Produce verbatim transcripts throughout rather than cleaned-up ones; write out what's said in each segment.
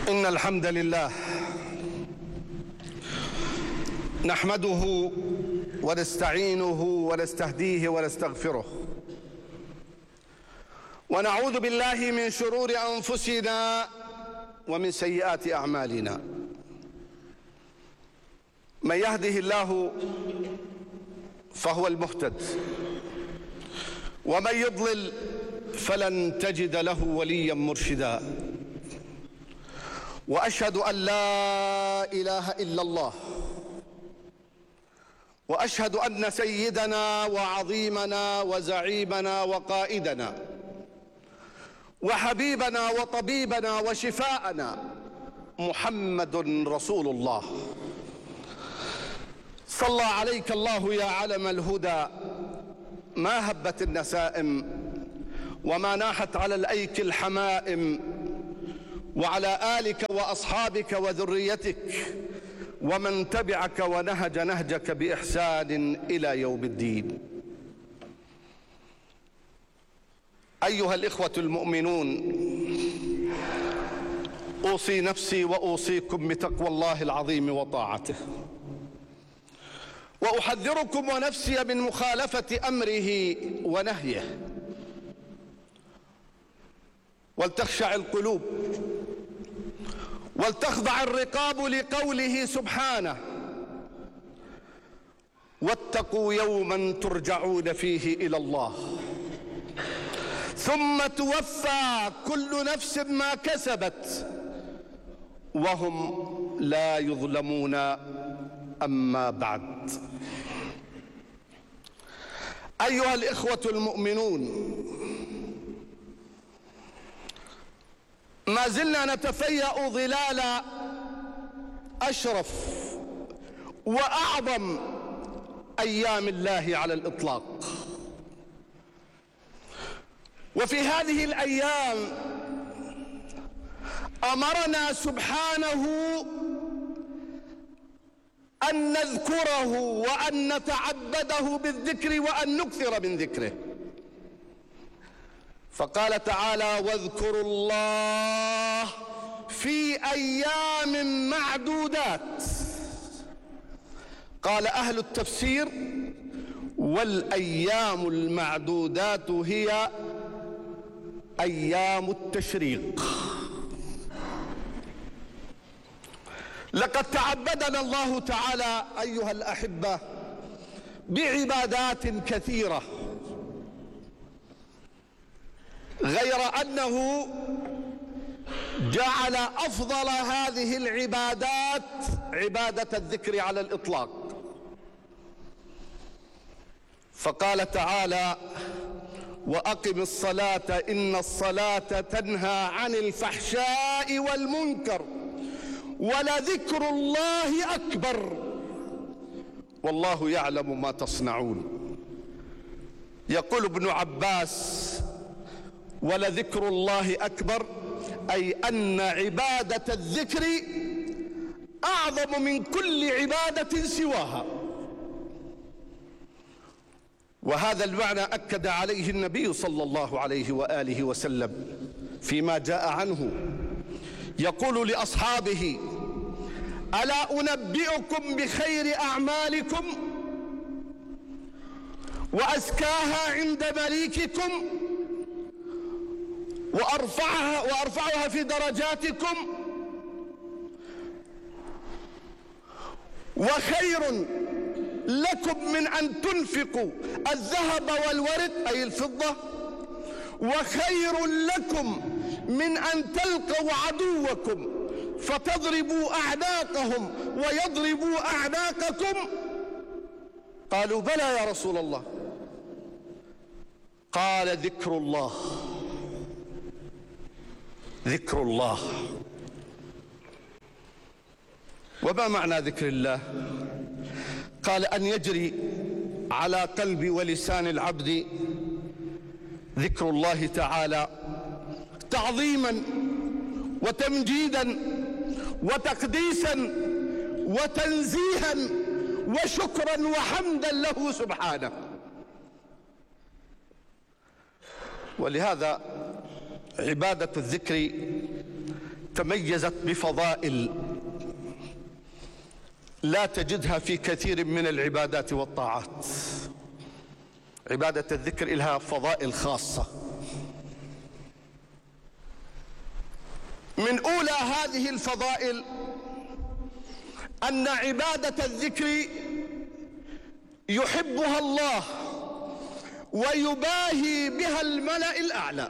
إن الحمد لله نحمده ونستعينه ونستهديه ونستغفره، ونعوذ بالله من شرور أنفسنا ومن سيئات أعمالنا. من يهده الله فهو المهتد، ومن يضلل فلن تجد له وليا مرشدا. وأشهد أن لا إله إلا الله، وأشهد أن سيدنا وعظيمنا وزعيمنا وقائدنا وحبيبنا وطبيبنا وشفاءنا محمد رسول الله. صلى عليك الله يا علم الهدى، ما هبت النسائم وما ناحت على الأيك الحمائم، وعلى آلك وأصحابك وذريتك ومن تبعك ونهج نهجك بإحسان إلى يوم الدين. أيها الإخوة المؤمنون، أوصي نفسي وأوصيكم بتقوى الله العظيم وطاعته، وأحذركم ونفسي من مخالفة أمره ونهيه. ولتخشع القلوب ولتخضع الرقاب لقوله سبحانه: واتقوا يوما ترجعون فيه إلى الله ثم توفى كل نفس ما كسبت وهم لا يظلمون. أما بعد، أيها الإخوة المؤمنون، ما زلنا نتفيأ ظلال أشرف وأعظم أيام الله على الإطلاق. وفي هذه الأيام أمرنا سبحانه أن نذكره وأن نتعبده بالذكر وأن نكثر من ذكره. فقال تعالى: واذكروا الله في أيام معدودات. قال أهل التفسير: والأيام المعدودات هي أيام التشريق. لقد تعبدنا الله تعالى أيها الأحبة بعبادات كثيرة، غير أنه جعل أفضل هذه العبادات عبادة الذكر على الإطلاق. فقال تعالى: وأقم الصلاة إن الصلاة تنهى عن الفحشاء والمنكر ولذكر الله أكبر والله يعلم ما تصنعون. يقول ابن عباس: ولذكر الله أكبر، أي أن عبادة الذكر أعظم من كل عبادة سواها. وهذا المعنى أكد عليه النبي صلى الله عليه وآله وسلم فيما جاء عنه، يقول لأصحابه: ألا أنبئكم بخير أعمالكم وأزكاها عند مليككم وأرفعها, وأرفعها في درجاتكم، وخير لكم من أن تنفقوا الذهب والورق أي الفضة، وخير لكم من أن تلقوا عدوكم فتضربوا أعناقهم ويضربوا أعناقكم. قالوا: بلى يا رسول الله. قال: ذكر الله. ذكر الله. وما معنى ذكر الله؟ قال: أن يجري على قلب ولسان العبد ذكر الله تعالى تعظيما وتمجيدا وتقديسا وتنزيها وشكرا وحمدا له سبحانه. ولهذا عبادة الذكر تميزت بفضائل لا تجدها في كثير من العبادات والطاعات. عبادة الذكر لها فضائل خاصة. من أولى هذه الفضائل أن عبادة الذكر يحبها الله ويباهي بها الملأ الأعلى.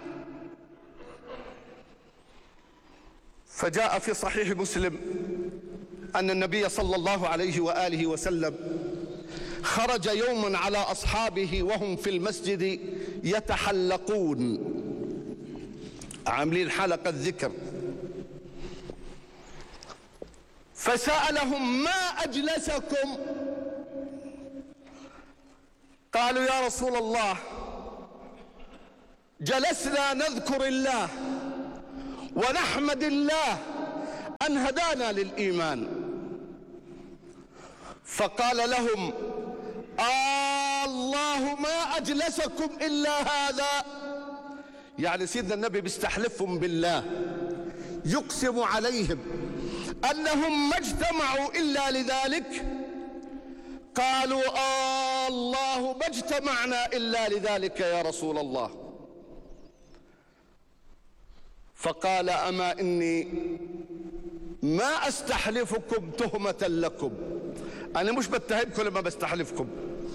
فجاء في صحيح مسلم أن النبي صلى الله عليه وآله وسلم خرج يوما على أصحابه وهم في المسجد يتحلقون، عاملين حلقة ذكر، فسألهم: ما أجلسكم؟ قالوا: يا رسول الله، جلسنا نذكر الله ونحمد الله أن هدانا للإيمان. فقال لهم: آه الله ما أجلسكم إلا هذا. يعني سيدنا النبي بيستحلفهم بالله، يقسم عليهم أنهم ما اجتمعوا إلا لذلك. قالوا: آه الله ما اجتمعنا إلا لذلك يا رسول الله. فقال: أما إني ما أستحلفكم تهمة لكم، أنا مش بتهمكم لما بستحلفكم،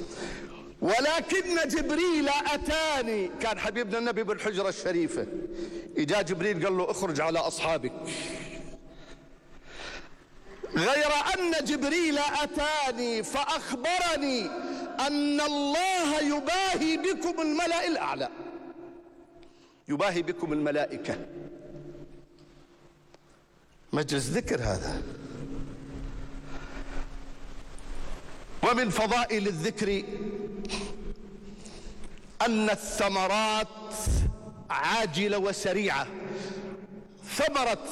ولكن جبريل أتاني. كان حبيبنا النبي بالحجرة الشريفة، إجا جبريل قال له: اخرج على أصحابك. غير أن جبريل أتاني فأخبرني أن الله يباهي بكم الملأ الأعلى، يباهي بكم الملائكة. مجلس ذكر هذا. ومن فضائل الذكر أن الثمرات عاجلة وسريعة. ثمرة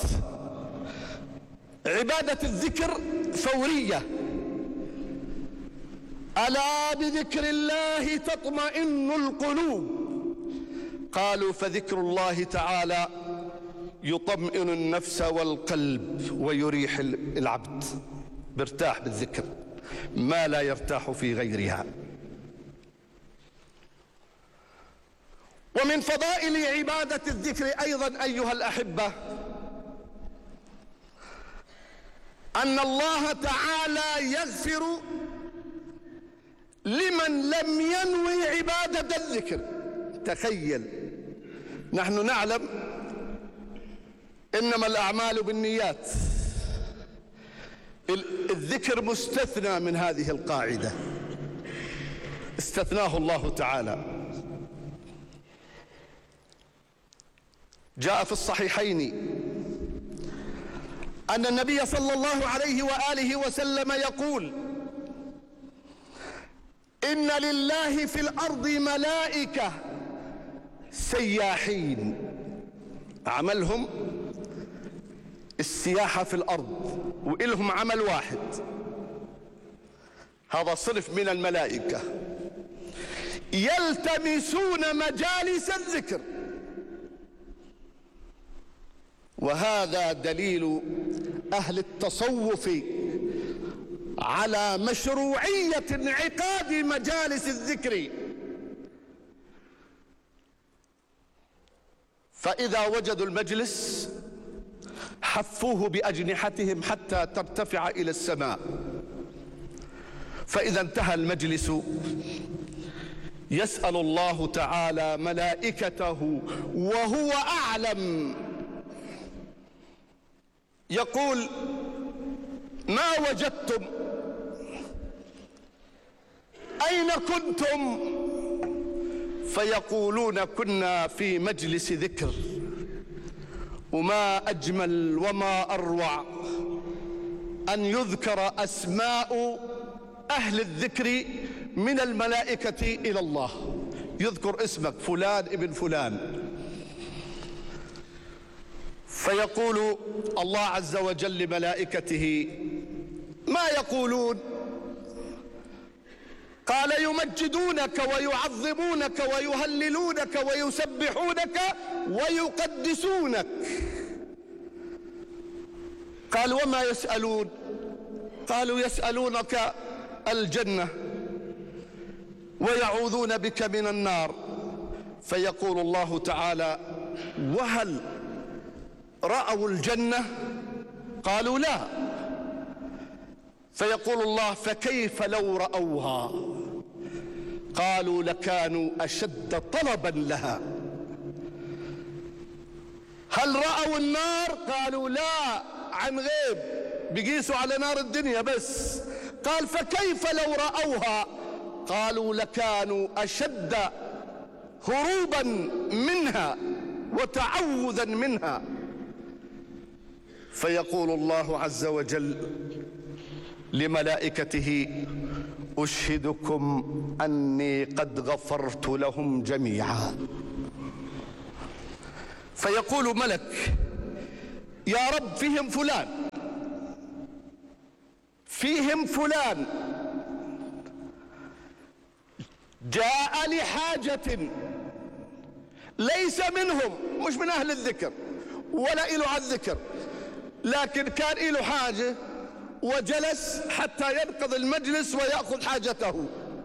عبادة الذكر فورية. ألا بذكر الله تطمئن القلوب. قالوا: فذكر الله تعالى يطمئن النفس والقلب ويريح العبد، بيرتاح بالذكر ما لا يرتاح في غيرها. ومن فضائل عبادة الذكر أيضا أيها الأحبة أن الله تعالى يغفر لمن لم ينوي عبادة الذكر. تخيل، نحن نعلم إنما الأعمال بالنيات، الذكر مستثنى من هذه القاعدة، استثناه الله تعالى. جاء في الصحيحين أن النبي صلى الله عليه وآله وسلم يقول: إن لله في الأرض ملائكة سياحين، عملهم السياحة في الأرض، وإلهم عمل واحد، هذا صنف من الملائكة، يلتمسون مجالس الذكر. وهذا دليل أهل التصوف على مشروعية انعقاد مجالس الذكر. فإذا وجدوا المجلس حفوه بأجنحتهم حتى ترتفع إلى السماء، فإذا انتهى المجلس يسأل الله تعالى ملائكته وهو أعلم، يقول: ما وجدتم؟ أين كنتم؟ فيقولون: كنا في مجلس ذكر. وما أجمل وما أروع أن يذكر أسماء أهل الذكر من الملائكة إلى الله. يذكر اسمك فلان ابن فلان، فيقول الله عز وجل لملائكته: ما يقولون؟ قال: يمجدونك ويعظمونك ويهللونك ويسبحونك ويقدسونك. قال وما يسألون؟ قالوا يسألونك الجنة ويعوذون بك من النار. فيقول الله تعالى وهل رأوا الجنة؟ قالوا لا. فيقول الله فكيف لو رأوها؟ قالوا لكانوا أشد طلبا لها. هل رأوا النار؟ قالوا لا، عن غيب، بيقيسوا على نار الدنيا بس. قال فكيف لو رأوها؟ قالوا لكانوا أشد هروبا منها وتعوذا منها. فيقول الله عز وجل لملائكته أشهدكم أني قد غفرت لهم جميعا. فيقول ملك يا رب فيهم فلان، فيهم فلان جاء لحاجة ليس منهم، مش من أهل الذكر ولا إله على الذكر، لكن كان إله حاجة وجلس حتى ينقضي المجلس ويأخذ حاجته.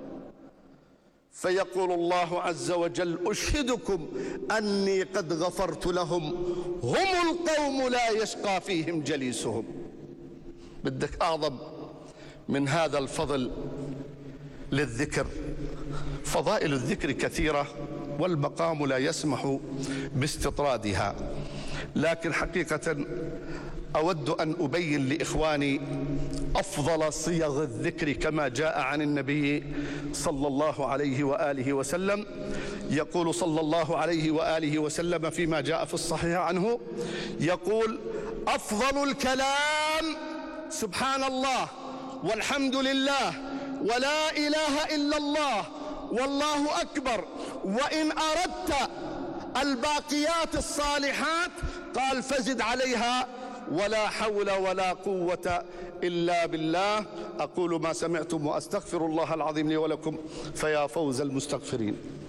فيقول الله عز وجل أشهدكم أني قد غفرت لهم، هم القوم لا يشقى فيهم جليسهم. بدك أعظم من هذا الفضل للذكر؟ فضائل الذكر كثيرة والمقام لا يسمح باستطرادها، لكن حقيقة أود أن أبين لإخواني أفضل صيغ الذكر كما جاء عن النبي صلى الله عليه وآله وسلم. يقول صلى الله عليه وآله وسلم فيما جاء في الصحيح عنه، يقول أفضل الكلام سبحان الله والحمد لله ولا إله إلا الله والله أكبر، وإن أردت الباقيات الصالحات قال فزد عليها ولا حول ولا قوة إلا بالله. أقول ما سمعتم وأستغفر الله العظيم لي ولكم، فيا فوز المستغفرين.